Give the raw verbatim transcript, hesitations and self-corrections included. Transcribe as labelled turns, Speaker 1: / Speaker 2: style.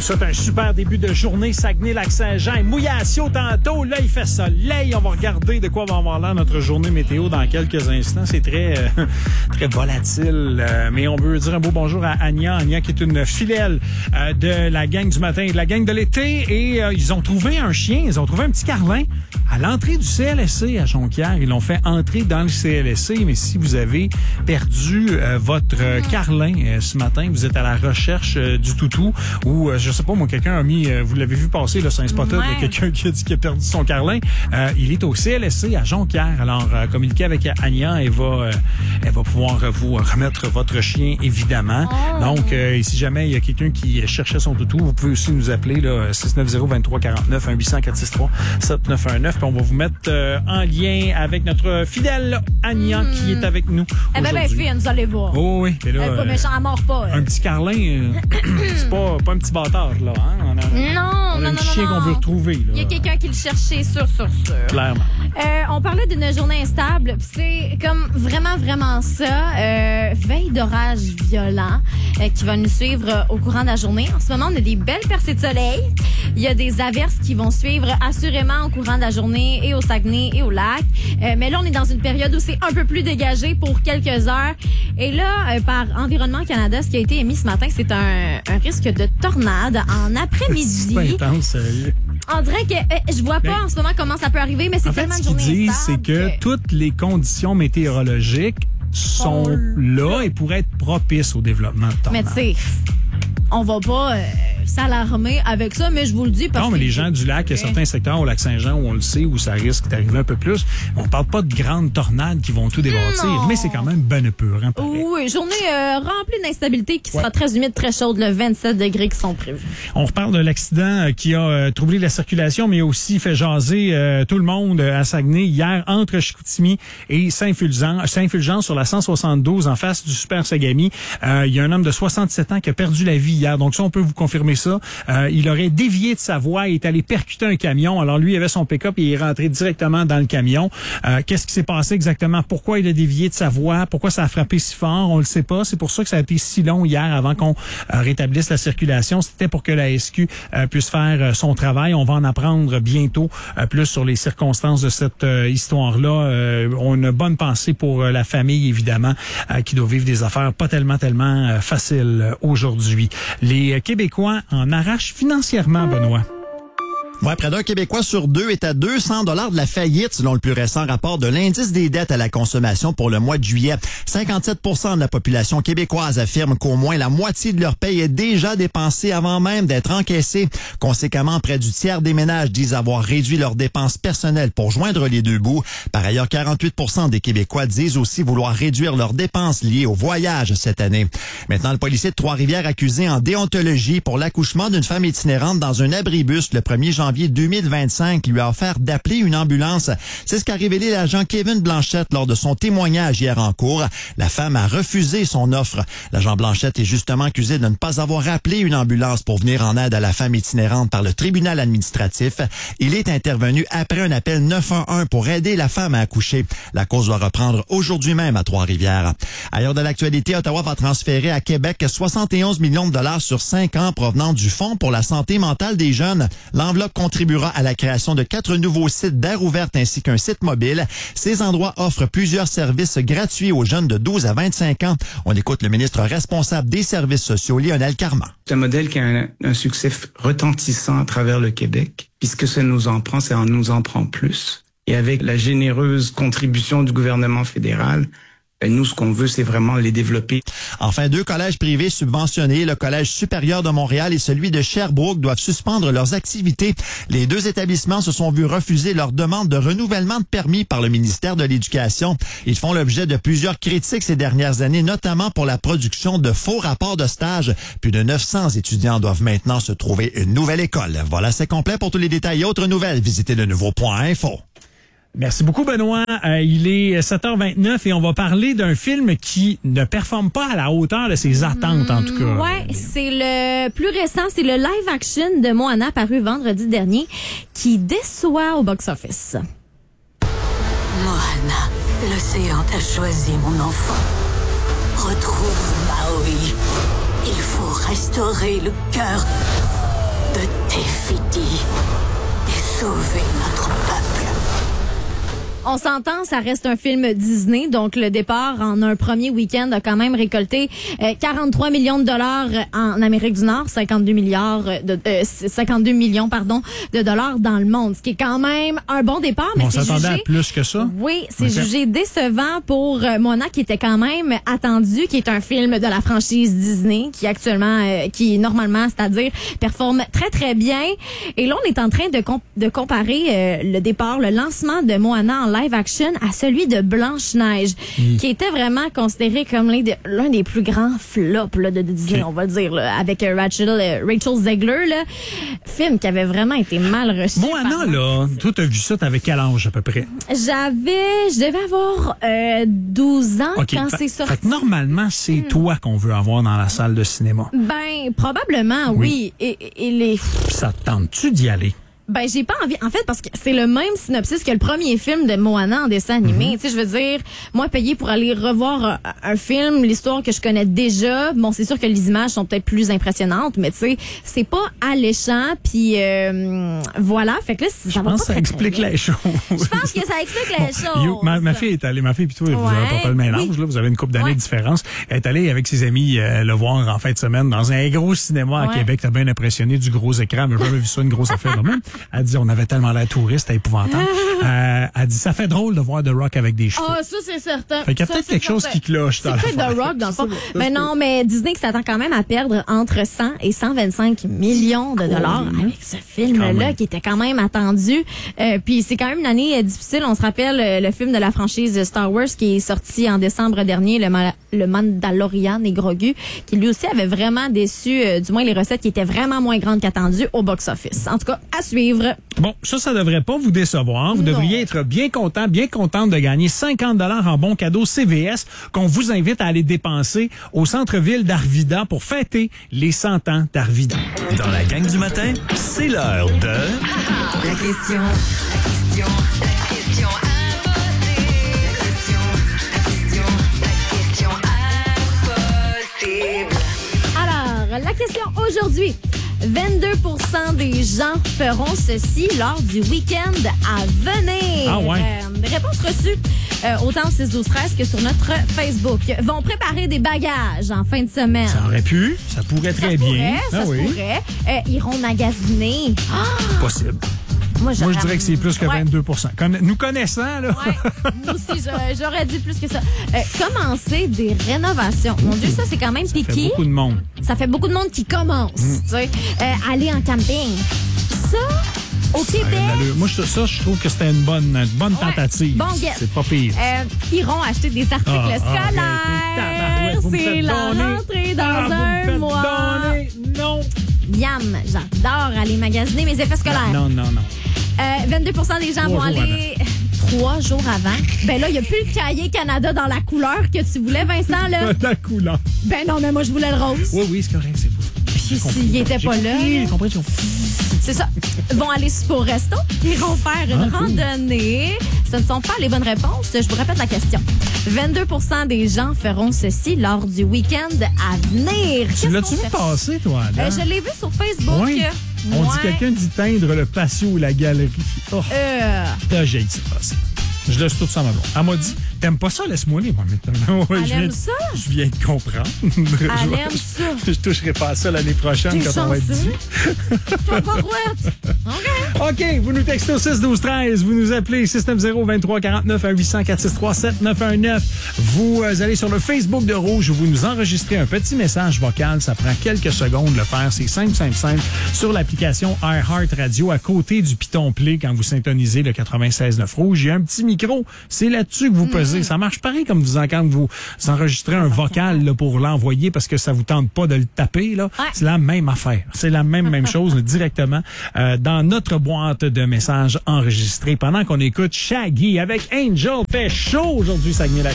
Speaker 1: souhaite un super début de journée. Saguenay-Lac-Saint-Jean, Mouillation tantôt. Là, il fait soleil. On va regarder de quoi va avoir l'air notre journée météo dans quelques instants. C'est très euh, très volatile. Euh, mais on veut dire un beau bonjour à Anya. Anya qui est une fidèle euh, de la gang du matin et de la gang de l'été. Et euh, ils ont trouvé un chien. Ils ont trouvé un petit carlin à l'entrée du C L S C à Jonquière. Ils l'ont fait entrer dans le C L S C. Mais si vous avez perdu euh, votre euh, carlin euh, ce matin, vous êtes à la recherche euh, du toutou ou euh, je sais pas moi, quelqu'un a mis, euh, vous l'avez vu passer là, sur un spot, ouais. Il y a quelqu'un qui a dit qu'il a perdu son carlin. Euh, il est au C L S C à Jonquière. Alors, euh, communiquez avec Anya, elle va, euh, elle va pouvoir vous remettre votre chien, évidemment. Oh. Donc, euh, si jamais il y a quelqu'un qui cherchait son toutou, vous pouvez aussi nous appeler là, six neuf zéro, vingt-trois quarante-neuf, un huit zéro quatre six trois, sept neuf un neuf, puis on va vous mettre euh, en lien avec notre fidèle Anya mm. qui est avec nous.
Speaker 2: Eh ben, ben, fille, vous allez voir.
Speaker 1: Oh oui, mais là,
Speaker 2: elle est pas méchant, elle mord pas.
Speaker 1: Un petit carlin, euh, c'est pas, pas un petit bâtard, là. Hein? On a,
Speaker 2: non,
Speaker 1: on a
Speaker 2: non,
Speaker 1: un
Speaker 2: non,
Speaker 1: chien
Speaker 2: non.
Speaker 1: qu'on veut retrouver. Là.
Speaker 2: Il y a quelqu'un qui le cherchait, sûr, sûr, sûr.
Speaker 1: Clairement.
Speaker 2: Euh, on parlait d'une journée instable. C'est comme vraiment, vraiment ça. Euh, veille d'orage violent euh, qui va nous suivre euh, au courant de la journée. En ce moment, on a des belles percées de soleil. Il y a des averses qui vont suivre assurément au courant de la journée et au Saguenay et au lac. Euh, mais là, on est dans une période où c'est un peu plus dégagé pour quelques heures. Et là, euh, par Environnement Canada, ce qui a été émis ce matin, c'est un, un risque de tornade en après-midi.
Speaker 1: C'est pas intense, sérieux.
Speaker 2: On dirait que euh, je vois pas
Speaker 1: ben,
Speaker 2: en ce moment comment ça peut arriver, mais c'est
Speaker 1: en fait,
Speaker 2: tellement
Speaker 1: ce
Speaker 2: une journée
Speaker 1: qu'ils disent,
Speaker 2: instable
Speaker 1: c'est que, que toutes les conditions météorologiques sont oh, là et pourraient être propices au développement de tornades.
Speaker 2: Mais tu sais, on va pas euh, s'alarmer avec ça, mais je vous le dis parce
Speaker 1: non, mais
Speaker 2: que
Speaker 1: les gens du lac, il y a certains secteurs au lac Saint-Jean où on le sait, où ça risque d'arriver un peu plus. On parle pas de grandes tornades qui vont tout débâtir,
Speaker 2: non.
Speaker 1: mais c'est quand même bonne peur. Hein,
Speaker 2: oui, journée euh, remplie d'instabilité qui ouais. sera très humide, très chaude, le vingt-sept degrés qui sont prévus.
Speaker 1: On reparle de l'accident qui a euh, troublé la circulation, mais aussi fait jaser euh, tout le monde à Saguenay hier entre Chicoutimi et Saint-Fulgence, Saint-Fulgence sur la cent soixante-douze en face du Super Sagami. Euh, il y a un homme de soixante-sept ans qui a perdu la vie hier. Donc ça, on peut vous confirmer ça. Euh, il aurait dévié de sa voie et est allé percuter un camion. Alors lui, il avait son pick-up et il est rentré directement dans le camion. Euh, qu'est-ce qui s'est passé exactement? Pourquoi il a dévié de sa voie? Pourquoi ça a frappé si fort? On le sait pas. C'est pour ça que ça a été si long hier avant qu'on euh, rétablisse la circulation. C'était pour que la S Q euh, puisse faire euh, son travail. On va en apprendre bientôt euh, plus sur les circonstances de cette euh, histoire-là. Euh, on a une bonne pensée pour euh, la famille, évidemment, euh, qui doit vivre des affaires pas tellement, tellement euh, faciles euh, aujourd'hui. Les Québécois en arrachent financièrement, Benoît.
Speaker 3: Ouais, près d'un Québécois sur deux est à deux cents dollars de la faillite, selon le plus récent rapport de l'indice des dettes à la consommation pour le mois de juillet. cinquante-sept pour cent de la population québécoise affirme qu'au moins la moitié de leur paye est déjà dépensée avant même d'être encaissée. Conséquemment, près du tiers des ménages disent avoir réduit leurs dépenses personnelles pour joindre les deux bouts. Par ailleurs, quarante-huit pour cent des Québécois disent aussi vouloir réduire leurs dépenses liées au voyage cette année. Maintenant, le policier de Trois-Rivières accusé en déontologie pour l'accouchement d'une femme itinérante dans un abribus le premier janvier deux mille vingt-cinq lui a offert d'appeler une ambulance. C'est ce qu'a révélé l'agent Kevin Blanchette lors de son témoignage hier en cours. La femme a refusé son offre. L'agent Blanchette est justement accusé de ne pas avoir appelé une ambulance pour venir en aide à la femme itinérante par le tribunal administratif. Il est intervenu après un appel neuf un un pour aider la femme à accoucher. La cause doit reprendre aujourd'hui même à Trois-Rivières. Ailleurs de l'actualité, Ottawa va transférer à Québec soixante et onze millions de dollars sur cinq ans provenant du Fonds pour la santé mentale des jeunes. L'enveloppe contribuera à la création de quatre nouveaux sites d'air ouverte ainsi qu'un site mobile. Ces endroits offrent plusieurs services gratuits aux jeunes de douze à vingt-cinq ans. On écoute le ministre responsable des services sociaux, Lionel Carman.
Speaker 4: C'est un modèle qui a un, un succès retentissant à travers le Québec. Puis ce que ça nous en prend, ça nous en prend plus. Et avec la généreuse contribution du gouvernement fédéral, ben nous, ce qu'on veut, c'est vraiment les développer.
Speaker 3: Enfin, deux collèges privés subventionnés, le Collège supérieur de Montréal et celui de Sherbrooke, doivent suspendre leurs activités. Les deux établissements se sont vus refuser leur demande de renouvellement de permis par le ministère de l'Éducation. Ils font l'objet de plusieurs critiques ces dernières années, notamment pour la production de faux rapports de stage. Plus de neuf cents étudiants doivent maintenant se trouver une nouvelle école. Voilà, c'est complet. Pour tous les détails et autres nouvelles, visitez le nouveau point info.
Speaker 1: Merci beaucoup, Benoît. Euh, il est sept heures vingt-neuf et on va parler d'un film qui ne performe pas à la hauteur de ses attentes, en tout cas.
Speaker 2: Ouais, c'est le plus récent, c'est le live action de Moana paru vendredi dernier qui déçoit au box-office.
Speaker 5: Moana, l'océan t'a choisi, mon enfant. Retrouve Maui. Il faut restaurer le cœur de Tefiti et sauver notre peuple.
Speaker 2: On s'entend, ça reste un film Disney, donc le départ en un premier week-end a quand même récolté euh, quarante-trois millions de dollars en Amérique du Nord, cinquante-deux milliards de euh, cinquante-deux millions pardon de dollars dans le monde, ce qui est quand même un bon départ. Mais
Speaker 1: on
Speaker 2: c'est
Speaker 1: s'attendait
Speaker 2: jugé,
Speaker 1: à plus que ça.
Speaker 2: Oui, c'est
Speaker 1: Okay.
Speaker 2: jugé décevant pour euh, Moana, qui était quand même attendu, qui est un film de la franchise Disney, qui actuellement, euh, qui normalement, c'est-à-dire performe très très bien. Et là, on est en train de comp- de comparer euh, le départ, le lancement de Moana en live action à celui de Blanche-Neige, mm. qui était vraiment considéré comme l'un, de, l'un des plus grands flops là, de Disney, okay. on va dire, là, avec euh, Rachel, euh, Rachel Zegler, là, film qui avait vraiment été mal reçu.
Speaker 1: Moana, là, toi, t'as vu ça, t'avais quel âge à peu près?
Speaker 2: J'avais, je devais avoir euh, douze ans
Speaker 1: okay.
Speaker 2: quand
Speaker 1: fait,
Speaker 2: c'est sorti.
Speaker 1: Fait que normalement, c'est mm. toi qu'on veut avoir dans la salle de cinéma.
Speaker 2: Ben, probablement, oui. oui. Et, et les...
Speaker 1: Ça te tente-tu d'y aller?
Speaker 2: Ben, j'ai pas envie. En fait, parce que c'est le même synopsis que le premier film de Moana en dessin animé. Mm-hmm. Tu sais, je veux dire, moi, payer pour aller revoir un, un film, l'histoire que je connais déjà, bon, c'est sûr que les images sont peut-être plus impressionnantes, mais tu sais, c'est pas alléchant, puis euh, voilà. Fait que là, ça
Speaker 1: je
Speaker 2: va
Speaker 1: pense
Speaker 2: pas
Speaker 1: que ça explique les choses.
Speaker 2: Je pense que ça explique les choses.
Speaker 1: You, ma, ma fille est allée, ma fille, puis toi,
Speaker 2: ouais.
Speaker 1: vous avez pas le même âge, oui. là, vous avez une couple d'années ouais. de différence. Elle est allée avec ses amis euh, le voir en fin de semaine dans un gros cinéma
Speaker 2: ouais.
Speaker 1: à Québec. T'as bien impressionné du gros écran, mais j'ai jamais vu ça, une grosse affaire de même. Elle dit, on avait tellement l'air touriste, c'était épouvantable. euh, elle dit, ça fait drôle de voir The Rock avec des cheveux.
Speaker 2: Ah, oh, ça, c'est certain.
Speaker 1: Fait qu'il y a
Speaker 2: ça,
Speaker 1: peut-être quelque chose qui cloche dans la
Speaker 2: C'est peut-être The Rock, dans le fond. Mais non, mais Disney qui s'attend quand même à perdre entre cent et cent vingt-cinq millions de dollars oh, avec ce film-là, qui était quand même attendu. Euh, puis c'est quand même une année euh, difficile. On se rappelle euh, le film de la franchise Star Wars qui est sorti en décembre dernier, le, Ma- le Mandalorian et Grogu, qui lui aussi avait vraiment déçu, euh, du moins les recettes qui étaient vraiment moins grandes qu'attendues au box-office. En tout cas, à suivre.
Speaker 1: Bon, ça, ça devrait pas vous décevoir. Vous non. devriez être bien content, bien contente de gagner cinquante dollars en bons cadeaux C V S qu'on vous invite à aller dépenser au centre-ville d'Arvida pour fêter les cent ans d'Arvida.
Speaker 6: Dans la gang du matin, c'est l'heure de...
Speaker 5: La question, la question, la question imposée. La question, la question, la question impossible.
Speaker 2: Alors, la question aujourd'hui. vingt-deux pour cent des gens feront ceci lors du week-end à venir.
Speaker 1: Ah ouais.
Speaker 2: Euh, réponse reçue euh, autant au six douze treize que sur notre Facebook. Vont préparer des bagages en fin de semaine.
Speaker 1: Ça aurait pu, ça pourrait très
Speaker 2: ça
Speaker 1: bien.
Speaker 2: Pourrait,
Speaker 1: ah
Speaker 2: ça
Speaker 1: oui.
Speaker 2: se pourrait. Euh, iront magasiner. Ah!
Speaker 1: Possible.
Speaker 2: Moi,
Speaker 1: Moi, je dirais que c'est plus que
Speaker 2: ouais.
Speaker 1: vingt-deux pour cent. Comme nous connaissant, là.
Speaker 2: Ouais. Moi aussi, j'aurais, j'aurais dit plus que ça. Euh, commencer des rénovations. Mon Dieu, ça, c'est quand même piqué.
Speaker 1: Ça fait beaucoup de monde.
Speaker 2: Ça fait beaucoup de monde qui commence. Mm. Tu sais, euh, aller en camping. Ça, au
Speaker 1: ça
Speaker 2: Québec.
Speaker 1: Moi, je, ça, je trouve que c'était une bonne, une bonne
Speaker 2: ouais.
Speaker 1: tentative.
Speaker 2: Bon guess.
Speaker 1: C'est pas pire.
Speaker 2: Euh, iront acheter des articles ah, scolaires.
Speaker 1: Ah,
Speaker 2: c'est la
Speaker 1: donner.
Speaker 2: rentrée dans
Speaker 1: ah,
Speaker 2: un mois.
Speaker 1: Donner. Non.
Speaker 2: Yam, j'adore aller magasiner mes effets scolaires.
Speaker 1: Non, non, non.
Speaker 2: Euh, vingt-deux pour cent des gens
Speaker 1: Trois
Speaker 2: vont aller avant. trois jours avant. Ben là, il n'y a plus le cahier Canada dans la couleur que tu voulais, Vincent, là.
Speaker 1: La couleur.
Speaker 2: Ben non, mais moi, je voulais le rose.
Speaker 1: Oui, oui, c'est correct, c'est beau.
Speaker 2: Puis s'il était pas là.
Speaker 1: J'ai compris, j'ai compris.
Speaker 2: C'est ça. Ils vont aller au resto. Ils vont faire une ah, randonnée. Cool. Ce ne sont pas les bonnes réponses. Je vous répète la question. vingt-deux pour cent des gens feront ceci lors du week-end à venir.
Speaker 1: Tu l'as-tu vu passer, toi, Adam?
Speaker 2: Euh, je l'ai vu sur Facebook.
Speaker 1: Oui. On ouais. dit quelqu'un dit teindre le patio ou la galerie. Oh. Euh... J'ai dit ça passer. Je laisse tout ça à ma blonde. Elle m'a dit, t'aimes pas ça, laisse-moi libre.
Speaker 2: Ouais, Elle
Speaker 1: je
Speaker 2: aime
Speaker 1: viens,
Speaker 2: ça?
Speaker 1: Je viens de comprendre.
Speaker 2: Elle
Speaker 1: je,
Speaker 2: aime ça.
Speaker 1: Je, je toucherai pas à ça l'année prochaine
Speaker 2: T'es
Speaker 1: quand
Speaker 2: chanceux.
Speaker 1: on va être dit.
Speaker 2: Toi, pas OK.
Speaker 1: OK, vous nous textez au six douze treize, vous nous appelez six neuf zéro vingt-trois quarante-neuf à huit cents quatre six trois sept neuf un neuf. Vous euh, allez sur le Facebook de Rouge où vous nous enregistrez un petit message vocal. Ça prend quelques secondes de le faire. C'est simple, simple, simple. Sur l'application iHeart Radio, à côté du piton Play, quand vous syntonisez le quatre-vingt-seize neuf Rouge, il y a un petit micro. C'est là-dessus que vous pesez. Mm. Ça marche pareil comme vous, quand vous enregistrez un vocal là, pour l'envoyer parce que ça vous tente pas de le taper. Là. Ouais. C'est la même affaire. C'est la même, même chose là, directement euh, dans notre boîte de messages enregistrés pendant qu'on écoute Shaggy avec Angel. Fait chaud aujourd'hui, Saguenay-Lac.